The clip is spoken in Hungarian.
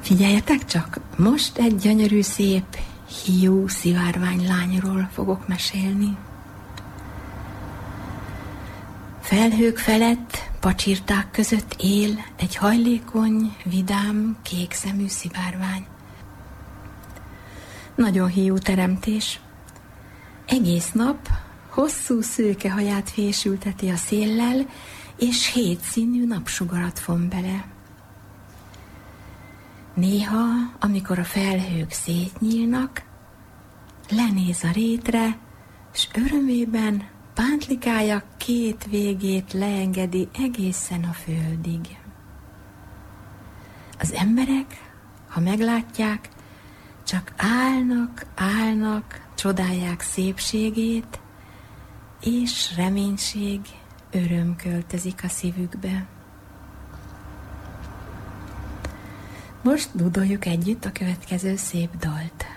Figyeljetek csak, most egy gyönyörű szép hiú szivárvány lányról fogok mesélni. Felhők felett, pacsirták között él egy hajlékony, vidám, kékszemű szivárvány. Nagyon hiú teremtés. Egész nap hosszú szőke haját fésülteti a széllel, és 7 színű napsugarat von bele. Néha, amikor a felhők szétnyílnak, lenéz a rétre, s örömében pántlikája 2 végét leengedi egészen a földig. Az emberek, ha meglátják, csak állnak, csodálják szépségét, és reménység, öröm költözik a szívükbe. Most dúdoljuk együtt a következő szép dalt.